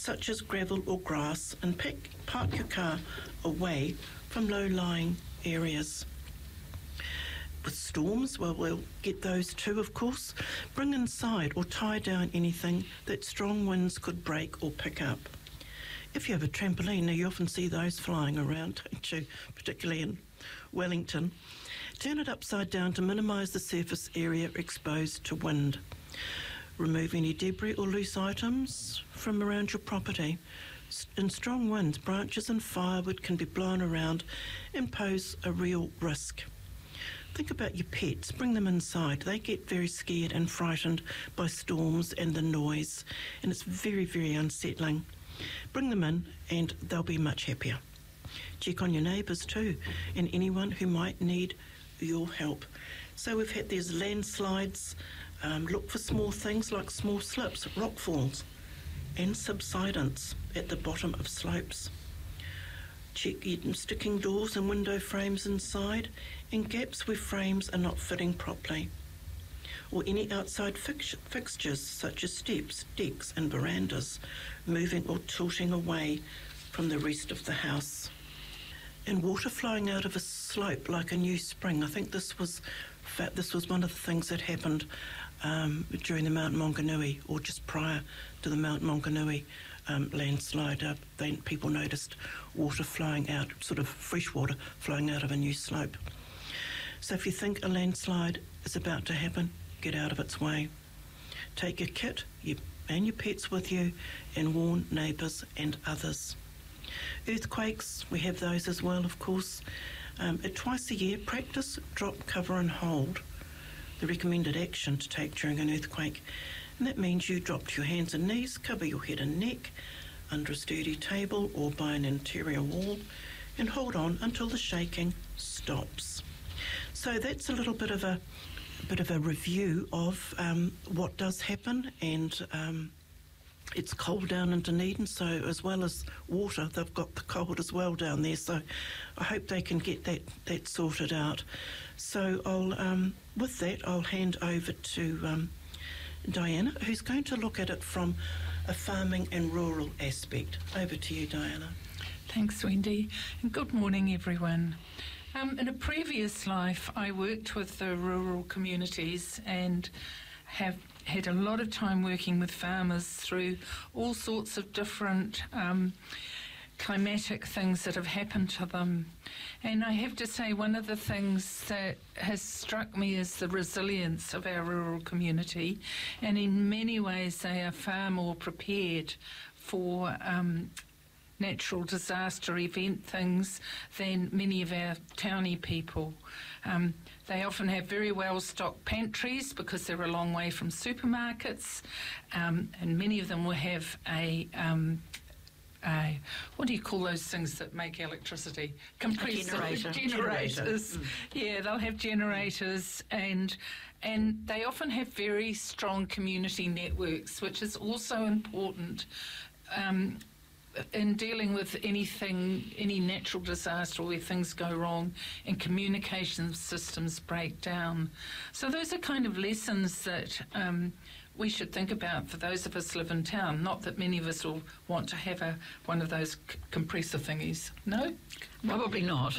such as gravel or grass, and park your car away from low-lying areas. With storms, well, we'll get those too, of course. Bring inside or tie down anything that strong winds could break or pick up. If you have a trampoline, now you often see those flying around, don't you, particularly in Wellington. Turn it upside down to minimise the surface area exposed to wind. Remove any debris or loose items from around your property. In strong winds, branches and firewood can be blown around and pose a real risk. Think about your pets. Bring them inside. They get very scared and frightened by storms and the noise, and it's very, very unsettling. Bring them in and they'll be much happier. Check on your neighbours too, and anyone who might need your help. So we've had these landslides. Look for small things like small slips, rockfalls, and subsidence at the bottom of slopes. Check sticking doors and window frames inside, and gaps where frames are not fitting properly. Or any outside fixtures such as steps, decks and verandas, moving or tilting away from the rest of the house. And water flowing out of a slope like a new spring. I think this was one of the things that happened during the Mount Maunganui, or just prior to the Mount Maunganui landslide. People noticed water flowing out, sort of fresh water flowing out of a new slope. So if you think a landslide is about to happen, get out of its way. Take your kit and your pets with you, and warn neighbours and others. Earthquakes, we have those as well, of course. Twice a year, practice drop, cover and hold, the recommended action to take during an earthquake. And that means you drop to your hands and knees, cover your head and neck under a sturdy table or by an interior wall, and hold on until the shaking stops. So that's a little bit of a review of what does happen, and it's cold down in Dunedin, so as well as water, they've got the cold as well down there. So I hope they can get that sorted out. So with that, I'll hand over to Diana, who's going to look at it from a farming and rural aspect. Over to you, Diana. Thanks, Wendy, and good morning, everyone. In a previous life, I worked with the rural communities and have had a lot of time working with farmers through all sorts of different climatic things that have happened to them. And I have to say, one of the things that has struck me is the resilience of our rural community, and in many ways they are far more prepared for natural disaster event things than many of our towny people. They often have very well stocked pantries because they're a long way from supermarkets, and many of them will have a what do you call those things that make electricity? Generators. Yeah, they'll have generators, and they often have very strong community networks, which is also important in dealing with any natural disaster where things go wrong and communication systems break down. So those are kind of lessons that we should think about for those of us who live in town. Not that many of us will want to have one of those compressor thingies. No? Probably not.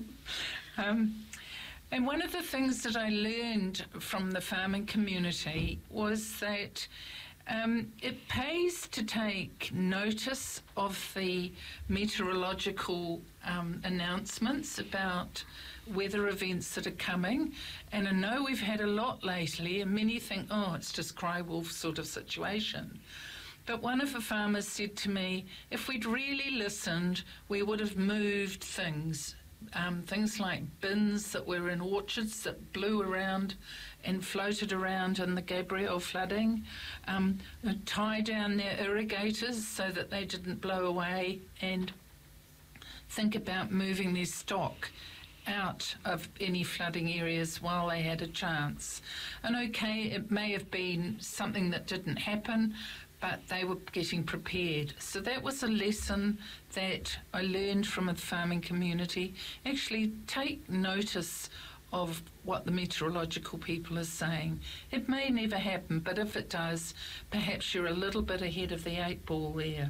And one of the things that I learned from the farming community was that it pays to take notice of the meteorological announcements about weather events that are coming. And I know we've had a lot lately, and many think, oh, it's just cry wolf sort of situation. But one of the farmers said to me, if we'd really listened, we would have moved things. Things like bins that were in orchards that blew around and floated around in the Gabrielle flooding, tie down their irrigators so that they didn't blow away, and think about moving their stock out of any flooding areas while they had a chance. And okay, it may have been something that didn't happen, but they were getting prepared. So that was a lesson that I learned from a farming community. Actually, take notice of what the meteorological people are saying. It may never happen, but if it does, perhaps you're a little bit ahead of the 8 ball there.